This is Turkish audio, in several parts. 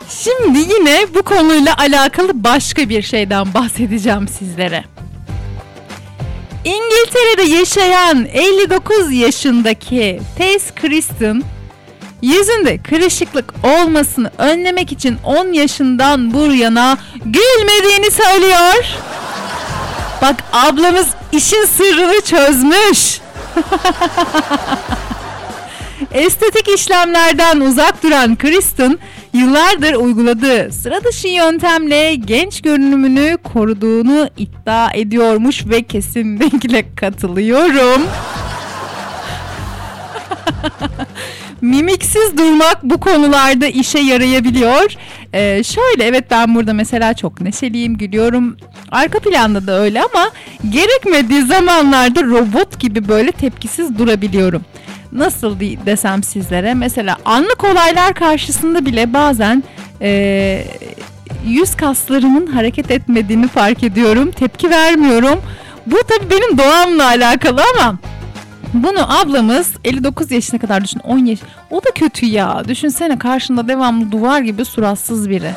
Şimdi yine bu konuyla alakalı başka bir şeyden bahsedeceğim sizlere. İngiltere'de yaşayan 59 yaşındaki Tess Kristen, yüzünde kırışıklık olmasını önlemek için 10 yaşından bu yana gülmediğini söylüyor. Bak, ablamız işin sırrını çözmüş. Estetik işlemlerden uzak duran Kristen, yıllardır uyguladığı sıra dışı yöntemle genç görünümünü koruduğunu iddia ediyormuş ve kesinlikle katılıyorum. Mimiksiz durmak bu konularda işe yarayabiliyor. Şöyle, evet, ben burada mesela çok neşeliyim, gülüyorum. Arka planda da öyle ama gerekmediği zamanlarda robot gibi böyle tepkisiz durabiliyorum. Nasıl desem sizlere, mesela anlık olaylar karşısında bile bazen yüz kaslarımın hareket etmediğini fark ediyorum. Tepki vermiyorum. Bu tabii benim doğamla alakalı ama bunu ablamız 59 yaşına kadar, düşün, 10 yaş. O da kötü ya. Düşünsene, karşında devamlı duvar gibi suratsız biri.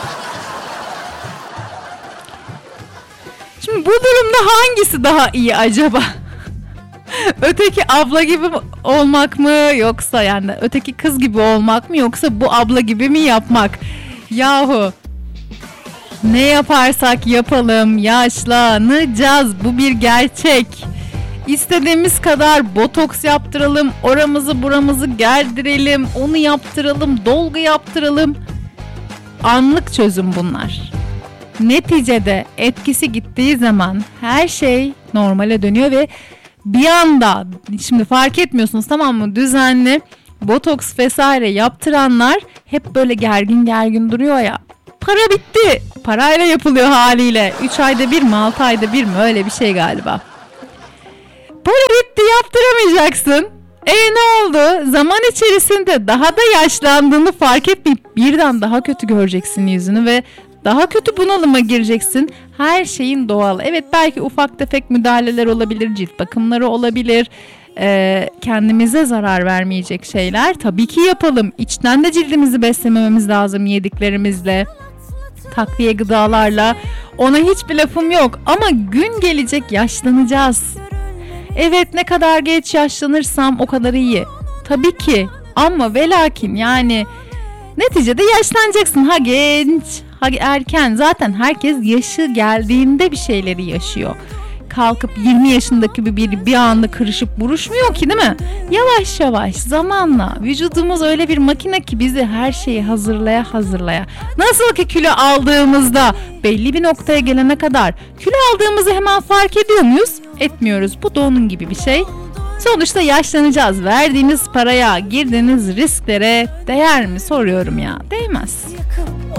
Şimdi bu durumda hangisi daha iyi acaba? Öteki abla gibi olmak mı, yoksa yani öteki kız gibi olmak mı, yoksa bu abla gibi mi yapmak? Yahu ne yaparsak yapalım yaşlanacağız, bu bir gerçek. İstediğimiz kadar botoks yaptıralım, oramızı buramızı gerdirelim, onu yaptıralım, dolgu yaptıralım. Anlık çözüm bunlar. Neticede etkisi gittiği zaman her şey normale dönüyor ve bir anda, şimdi fark etmiyorsunuz, tamam mı, düzenli botoks vesaire yaptıranlar hep böyle gergin gergin duruyor ya. Para bitti. Parayla yapılıyor haliyle. 3 ayda bir mi, 6 ayda bir mi, öyle bir şey galiba. Para bitti, yaptıramayacaksın. Ne oldu? Zaman içerisinde daha da yaşlandığını fark etmeyip birden daha kötü göreceksin yüzünü ve daha kötü bunalıma gireceksin. Her şeyin doğal. Evet, belki ufak tefek müdahaleler olabilir, cilt bakımları olabilir. Kendimize zarar vermeyecek şeyler tabii ki yapalım. İçten de cildimizi beslememiz lazım yediklerimizle, takviye gıdalarla. Ona hiçbir lafım yok ama gün gelecek yaşlanacağız. Evet, ne kadar geç yaşlanırsam o kadar iyi. Tabii ki, ama ve lakin yani neticede yaşlanacaksın. Ha genç, ha erken. Zaten herkes yaşı geldiğinde bir şeyleri yaşıyor. Kalkıp 20 yaşındaki bir anda kırışıp buruşmuyor ki, değil mi? Yavaş yavaş, zamanla vücudumuz öyle bir makine ki bizi her şeyi hazırlaya. Nasıl ki kilo aldığımızda belli bir noktaya gelene kadar kilo aldığımızı hemen fark ediyor muyuz? Etmiyoruz. Bu da onun gibi bir şey. Sonuçta yaşlanacağız. Verdiğiniz paraya, girdiğiniz risklere değer mi soruyorum ya? Değmez.